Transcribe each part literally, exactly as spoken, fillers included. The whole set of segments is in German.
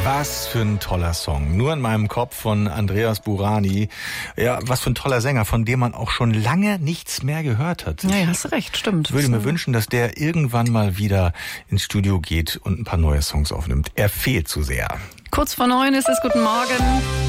Was für ein toller Song. Nur in meinem Kopf von Andreas Burani. Ja, was für ein toller Sänger, von dem man auch schon lange nichts mehr gehört hat. Ja, hast du recht, stimmt. Ich würde mir wünschen, dass der irgendwann mal wieder ins Studio geht und ein paar neue Songs aufnimmt. Er fehlt zu sehr. Kurz vor neun ist es. Guten Morgen.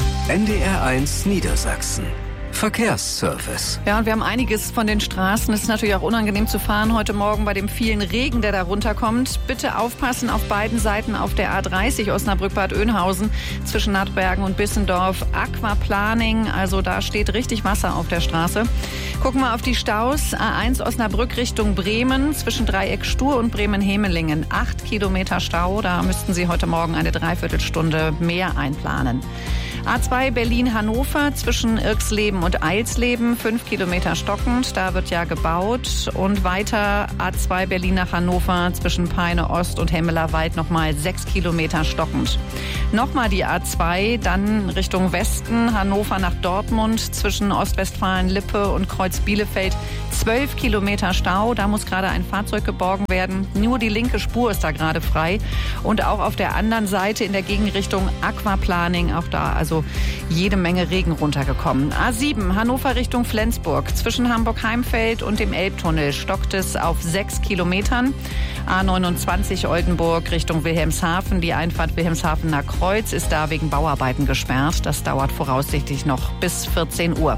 N D R eins Niedersachsen. Verkehrsservice. Ja, und wir haben einiges von den Straßen. Es ist natürlich auch unangenehm zu fahren heute Morgen bei dem vielen Regen, der da runterkommt. Bitte aufpassen auf beiden Seiten auf der A dreißig Osnabrück-Bad Oeynhausen zwischen Nattbergen und Bissendorf. Aquaplaning, also da steht richtig Wasser auf der Straße. Gucken wir auf die Staus. A eins Osnabrück Richtung Bremen zwischen Dreieck Stur und Bremen-Hemelingen. Acht Kilometer Stau, da müssten Sie heute Morgen eine Dreiviertelstunde mehr einplanen. A zwei Berlin-Hannover zwischen Irxleben und Eilsleben, fünf Kilometer stockend, da wird ja gebaut. Und weiter A zwei Berlin nach Hannover zwischen Peine Ost und Hemmeler Wald nochmal sechs Kilometer stockend. Nochmal die A zwei, dann Richtung Westen, Hannover nach Dortmund zwischen Ostwestfalen-Lippe und Kreuz Bielefeld, zwölf Kilometer Stau, da muss gerade ein Fahrzeug geborgen werden. Nur die linke Spur ist da gerade frei. Und auch auf der anderen Seite in der Gegenrichtung Aquaplaning, auch da also jede Menge Regen runtergekommen. A sieben Hannover Richtung Flensburg. Zwischen Hamburg-Heimfeld und dem Elbtunnel stockt es auf sechs Kilometern. A neunundzwanzig Oldenburg Richtung Wilhelmshaven. Die Einfahrt Wilhelmshaven nach Kreuz ist da wegen Bauarbeiten gesperrt. Das dauert voraussichtlich noch bis vierzehn Uhr.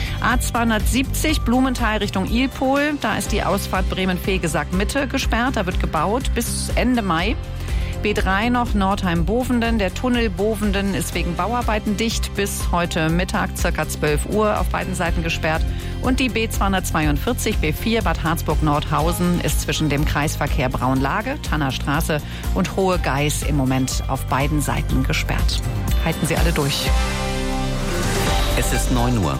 A zweihundertsiebzig Blumenthal Richtung Ilpol. Da ist die Ausfahrt Bremen-Vegesack-Mitte gesperrt. Da wird gebaut bis Ende Mai. B drei noch Nordheim-Bovenden. Der Tunnel Bovenden ist wegen Bauarbeiten dicht. Bis heute Mittag circa zwölf Uhr auf beiden Seiten gesperrt. Und die B zweihundertzweiundvierzig B vier Bad Harzburg-Nordhausen ist zwischen dem Kreisverkehr Braunlage, Tannerstraße und Hohe Geiß im Moment auf beiden Seiten gesperrt. Halten Sie alle durch. Es ist neun Uhr.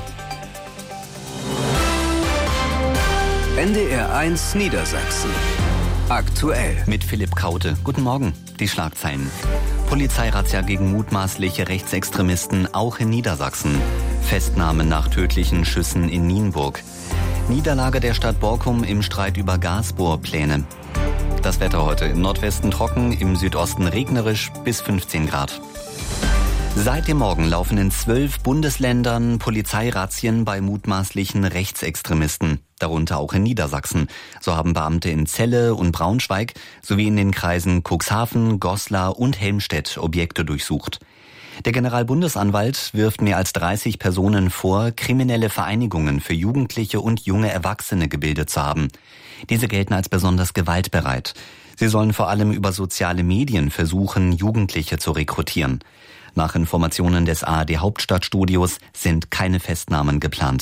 N D R eins Niedersachsen. Aktuell. Mit Philipp Kaute. Guten Morgen. Die Schlagzeilen. Polizeirazzia gegen mutmaßliche Rechtsextremisten auch in Niedersachsen. Festnahme nach tödlichen Schüssen in Nienburg. Niederlage der Stadt Borkum im Streit über Gasbohrpläne. Das Wetter heute im Nordwesten trocken, im Südosten regnerisch bis fünfzehn Grad. Seit dem Morgen laufen in zwölf Bundesländern Polizeirazzien bei mutmaßlichen Rechtsextremisten, darunter auch in Niedersachsen. So haben Beamte in Celle und Braunschweig sowie in den Kreisen Cuxhaven, Goslar und Helmstedt Objekte durchsucht. Der Generalbundesanwalt wirft mehr als dreißig Personen vor, kriminelle Vereinigungen für Jugendliche und junge Erwachsene gebildet zu haben. Diese gelten als besonders gewaltbereit. Sie sollen vor allem über soziale Medien versuchen, Jugendliche zu rekrutieren. Nach Informationen des A R D Hauptstadtstudios sind keine Festnahmen geplant.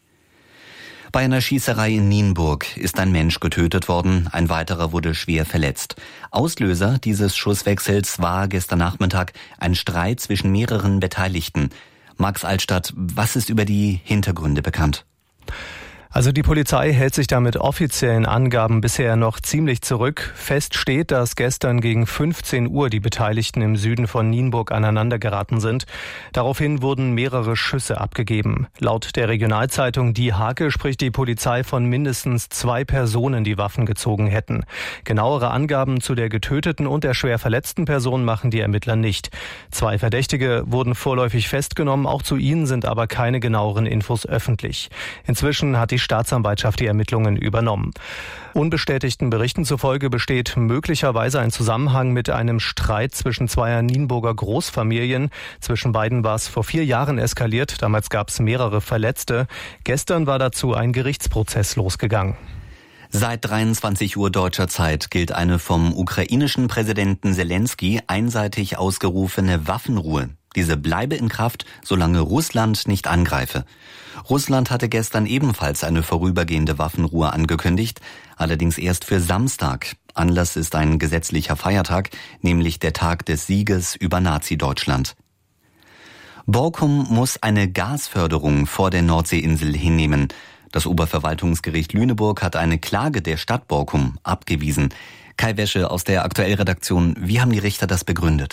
Bei einer Schießerei in Nienburg ist ein Mensch getötet worden, ein weiterer wurde schwer verletzt. Auslöser dieses Schusswechsels war gestern Nachmittag ein Streit zwischen mehreren Beteiligten. Max Altstadt, was ist über die Hintergründe bekannt? Also die Polizei hält sich da mit offiziellen Angaben bisher noch ziemlich zurück. Fest steht, dass gestern gegen fünfzehn Uhr die Beteiligten im Süden von Nienburg aneinandergeraten sind. Daraufhin wurden mehrere Schüsse abgegeben. Laut der Regionalzeitung Die Hake spricht die Polizei von mindestens zwei Personen, die Waffen gezogen hätten. Genauere Angaben zu der getöteten und der schwer verletzten Person machen die Ermittler nicht. Zwei Verdächtige wurden vorläufig festgenommen, auch zu ihnen sind aber keine genaueren Infos öffentlich. Inzwischen hat die Staatsanwaltschaft die Ermittlungen übernommen. Unbestätigten Berichten zufolge besteht möglicherweise ein Zusammenhang mit einem Streit zwischen zweier Nienburger Großfamilien. Zwischen beiden war es vor vier Jahren eskaliert. Damals gab es mehrere Verletzte. Gestern war dazu ein Gerichtsprozess losgegangen. Seit dreiundzwanzig Uhr deutscher Zeit gilt eine vom ukrainischen Präsidenten Zelensky einseitig ausgerufene Waffenruhe. Diese bleibe in Kraft, solange Russland nicht angreife. Russland hatte gestern ebenfalls eine vorübergehende Waffenruhe angekündigt, allerdings erst für Samstag. Anlass ist ein gesetzlicher Feiertag, nämlich der Tag des Sieges über Nazi-Deutschland. Borkum muss eine Gasförderung vor der Nordseeinsel hinnehmen. Das Oberverwaltungsgericht Lüneburg hat eine Klage der Stadt Borkum abgewiesen. Kai Wäsche aus der Aktuellredaktion, wie haben die Richter das begründet?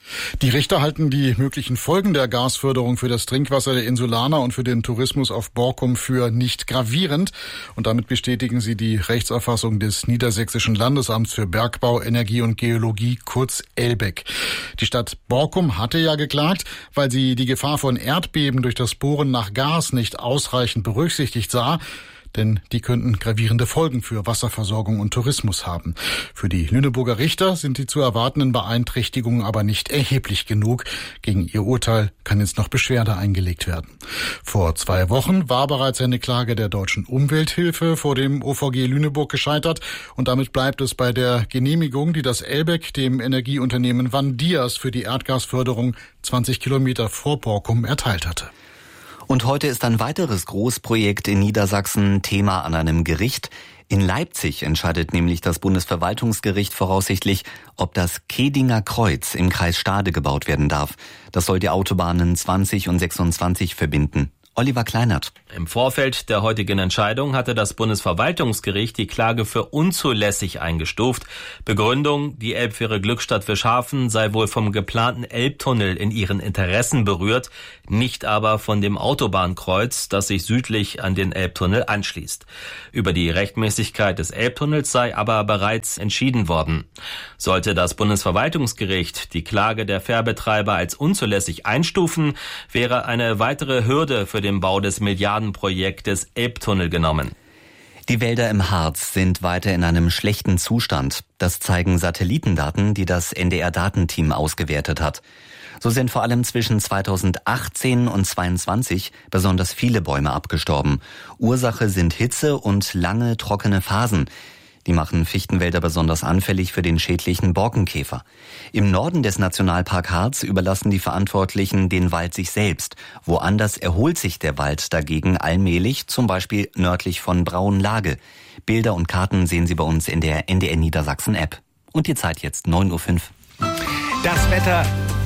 Die Richter halten die möglichen Folgen der Gasförderung für das Trinkwasser der Insulaner und für den Tourismus auf Borkum für nicht gravierend. Und damit bestätigen sie die Rechtsauffassung des Niedersächsischen Landesamts für Bergbau, Energie und Geologie, kurz ELBEG. Die Stadt Borkum hatte ja geklagt, weil sie die Gefahr von Erdbeben durch das Bohren nach Gas nicht ausreichend berücksichtigt sah. Denn die könnten gravierende Folgen für Wasserversorgung und Tourismus haben. Für die Lüneburger Richter sind die zu erwartenden Beeinträchtigungen aber nicht erheblich genug. Gegen ihr Urteil kann jetzt noch Beschwerde eingelegt werden. Vor zwei Wochen war bereits eine Klage der Deutschen Umwelthilfe vor dem O V G Lüneburg gescheitert. Und damit bleibt es bei der Genehmigung, die das ELBEG dem Energieunternehmen Van Dias für die Erdgasförderung zwanzig Kilometer vor Borkum erteilt hatte. Und heute ist ein weiteres Großprojekt in Niedersachsen Thema an einem Gericht. In Leipzig entscheidet nämlich das Bundesverwaltungsgericht voraussichtlich, ob das Kedinger Kreuz im Kreis Stade gebaut werden darf. Das soll die Autobahnen zwanzig und sechsundzwanzig verbinden. Oliver Kleinert. Im Vorfeld der heutigen Entscheidung hatte das Bundesverwaltungsgericht die Klage für unzulässig eingestuft. Begründung, die Elbfähre Glückstadt Fischhafen sei wohl vom geplanten Elbtunnel in ihren Interessen berührt, nicht aber von dem Autobahnkreuz, das sich südlich an den Elbtunnel anschließt. Über die Rechtmäßigkeit des Elbtunnels sei aber bereits entschieden worden. Sollte das Bundesverwaltungsgericht die Klage der Fährbetreiber als unzulässig einstufen, wäre eine weitere Hürde für den Bau des Milliardenprojektes Elbtunnel genommen. Die Wälder im Harz sind weiter in einem schlechten Zustand. Das zeigen Satellitendaten, die das N D R-Datenteam ausgewertet hat. So sind vor allem zwischen zweitausendachtzehn und zweiundzwanzig besonders viele Bäume abgestorben. Ursache sind Hitze und lange trockene Phasen. Die machen Fichtenwälder besonders anfällig für den schädlichen Borkenkäfer. Im Norden des Nationalpark Harz überlassen die Verantwortlichen den Wald sich selbst. Woanders erholt sich der Wald dagegen allmählich, zum Beispiel nördlich von Braunlage. Bilder und Karten sehen Sie bei uns in der N D R Niedersachsen App. Und die Zeit jetzt neun Uhr fünf. Das Wetter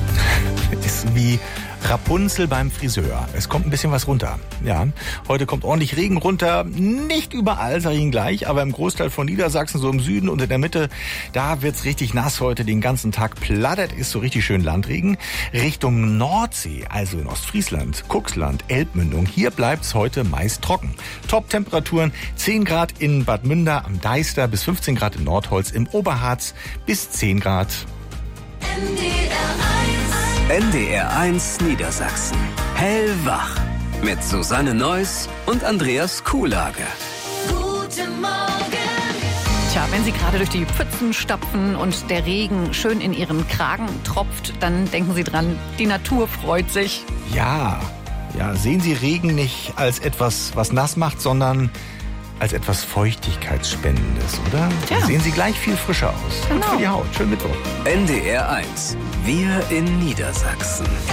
ist wie Rapunzel beim Friseur. Es kommt ein bisschen was runter. Ja, heute kommt ordentlich Regen runter. Nicht überall, sage ich Ihnen gleich, aber im Großteil von Niedersachsen, so im Süden und in der Mitte, da wird's richtig nass heute den ganzen Tag. Plattert ist so richtig schön Landregen. Richtung Nordsee, also in Ostfriesland, Kuxland, Elbmündung, hier bleibt's heute meist trocken. Top-Temperaturen zehn Grad in Bad Münder am Deister, bis fünfzehn Grad in Nordholz, im Oberharz bis zehn Grad. N D R eins. N D R eins Niedersachsen. Hellwach. Mit Susanne Neuss und Andreas Kuhlage. Guten Morgen. Tja, wenn Sie gerade durch die Pfützen stapfen und der Regen schön in Ihren Kragen tropft, dann denken Sie dran, die Natur freut sich. Ja, ja, sehen Sie Regen nicht als etwas, was nass macht, sondern als etwas Feuchtigkeitsspendendes, oder? Tja. Dann sehen Sie gleich viel frischer aus. Genau. Und für die Haut. Schönen Mittwoch. N D R eins. Wir in Niedersachsen.